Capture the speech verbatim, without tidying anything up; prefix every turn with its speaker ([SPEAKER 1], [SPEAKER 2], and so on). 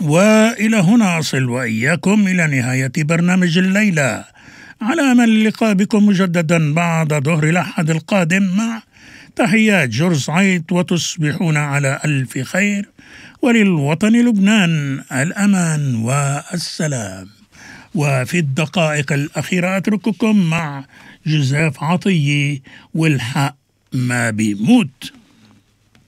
[SPEAKER 1] وإلى هنا أصل وإياكم إلى نهاية برنامج الليلة، على أمل اللقاء بكم مجددا بعد ظهر الأحد القادم، مع تحيات جورج عيط، وتصبحون على ألف خير، وللوطن لبنان الأمان والسلام. وفي الدقائق الأخيرة أترككم مع جوزيف عطية والحق ما بيموت.